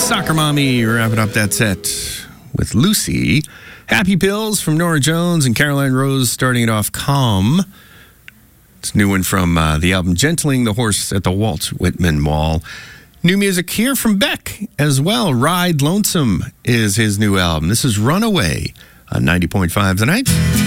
Soccer Mommy wrapping up that set with Lucy. Happy Pills from Norah Jones and Caroline Rose starting it off Calm. It's a new one from the album Gentling the Horse at the Walt Whitman Mall. New music here from Beck as well. Ride Lonesome is his new album. This is Runaway on 90.5 The Night.